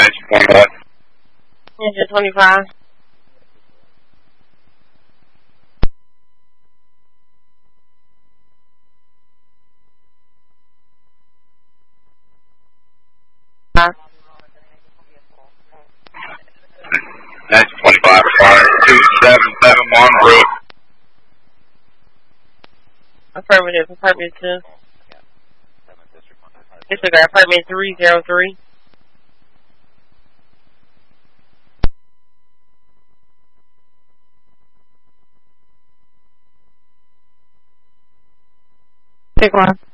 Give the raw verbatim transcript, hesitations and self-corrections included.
twenty-one. Engine twenty-five. That's twenty-five, fire two seven seven one route. Affirmative, apartment two. Disregard, apartment three zero three. Take one.